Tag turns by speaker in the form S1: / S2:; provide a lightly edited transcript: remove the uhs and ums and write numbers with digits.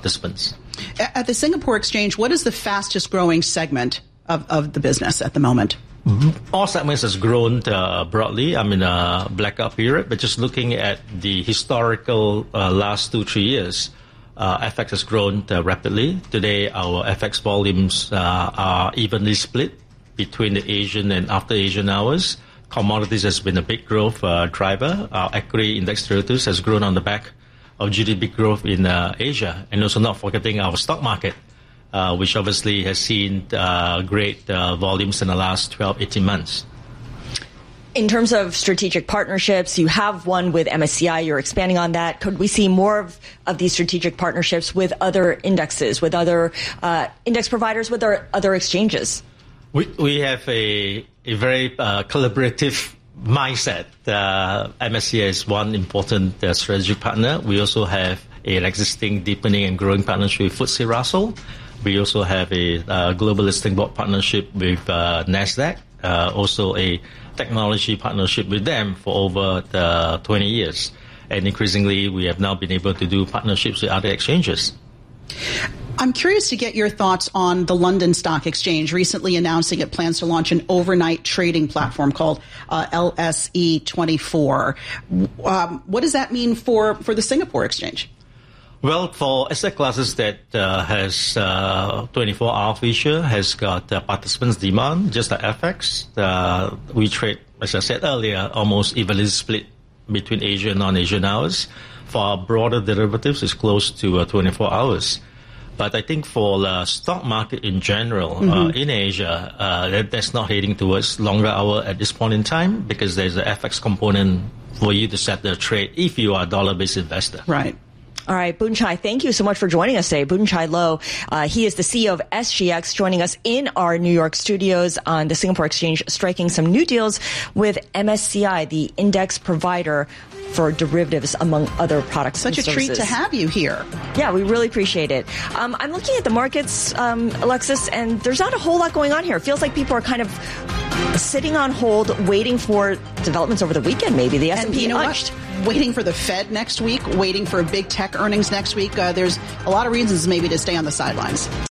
S1: participants.
S2: At the Singapore Exchange, what is the fastest growing segment of the business at the moment?
S1: All segments has grown broadly. I'm in a blackout period, but just looking at the historical last 2-3 years, FX has grown rapidly. Today, our FX volumes are evenly split between the Asian and after Asian hours. Commodities has been a big growth driver. Our equity index derivatives has grown on the back of GDP growth in Asia, and also not forgetting our stock market, which obviously has seen great volumes in the last 12-18 months.
S3: In terms of strategic partnerships, you have one with MSCI. You're expanding on that. Could we see more of these strategic partnerships with other indexes, with other index providers, with other exchanges?
S1: We have a very collaborative mindset. MSCI is one important strategic partner. We also have an existing deepening and growing partnership with FTSE Russell. We also have a global listing board partnership with NASDAQ, also a technology partnership with them for over 20 years. And increasingly, we have now been able to do partnerships with other exchanges.
S2: I'm curious to get your thoughts on the London Stock Exchange recently announcing it plans to launch an overnight trading platform called LSE24. What does that mean for the Singapore Exchange?
S1: Well, for asset classes that has 24-hour feature, has got participants' demand, just like FX, we trade, as I said earlier, almost evenly split between Asian and non-Asian hours. For our broader derivatives, it's close to 24 hours. But I think for the stock market in general, in Asia, that's not heading towards longer hour at this point in time, because there's an FX component for you to set the trade if you are a dollar-based investor.
S2: Right.
S3: All right, Boon Chye, thank you so much for joining us today. Boon Chye Loh, he is the CEO of SGX, joining us in our New York studios on the Singapore Exchange, striking some new deals with MSCI, the index provider for derivatives, among other products and services.
S2: Such a treat to have you here.
S3: Yeah, we really appreciate it. I'm looking at the markets, Alexis, and there's not a whole lot going on here. It feels like people are kind of sitting on hold, waiting for developments over the weekend, maybe. The S&P nudged.
S2: Waiting for the Fed next week, waiting for big tech earnings next week. There's a lot of reasons maybe to stay on the sidelines.